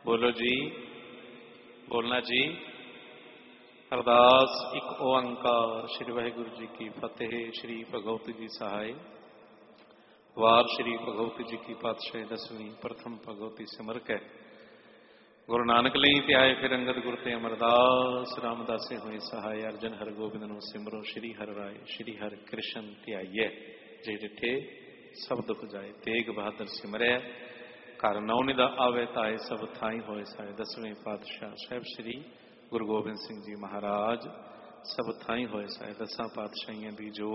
ਬੋਲੋ ਜੀ, ਬੋਲਣਾ ਜੀ। ਅਰਦਾਸ ਇੱਕ ਓੰਕਾਰ। ਸ੍ਰੀ ਵਾਹਿਗੁਰੂ ਜੀ ਕੀ ਫਤਿਹ। ਸ੍ਰੀ ਭਗਵਤ ਜੀ ਸਹਾਇ। ਵਾਰ ਸ੍ਰੀ ਭਗਵਤ ਜੀ ਕੀ ਪਾਤਸ਼ਾਹੀ ਦਸਵੀਂ ਪ੍ਰਥਮ ਭਗਵਤੀ ਸਿਮਰਕੈ। ਗੁਰੂ ਨਾਨਕ ਲਈ ਧਿਆਏ ਫਿਰ ਅੰਗਦ ਗੁਰ ਤੇ ਅਮਰਦਾਸ। ਰਾਮਦਾਸੇ ਹੋਏ ਸਹਾਇ। ਅਰਜਨ ਹਰ ਗੋਬਿੰਦ ਨੂੰ ਸਿਮਰੋ। ਸ਼੍ਰੀ ਹਰਿ ਰਾਏ ਸ਼੍ਰੀ ਹਰਿ ਕ੍ਰਿਸ਼ਨ ਧਿਆਈਐ। ਜੇ ਡਿਠੇ ਸਭ ਦੁਖ ਜਾਏ। ਤੇਗ ਬਹਾਦਰ ਸਿਮਰਿਆ ਘਰ ਨੌ ਆਵੇ ਤਾਏ। ਸਭ ਥਾਈ ਹੋਏ ਸਾਏ। ਦਸਵੇਂ ਪਾਤਸ਼ਾਹ ਸਾਹਿਬ ਸ੍ਰੀ ਗੁਰੂ ਗੋਬਿੰਦ ਸਿੰਘ ਜੀ ਮਹਾਰਾਜ ਸਭ ਥਾਈ ਹੋਏ ਸਾਏ। ਦਸਾਂ ਪਾਤਸ਼ਾਹੀਆਂ ਦੀ ਜੋ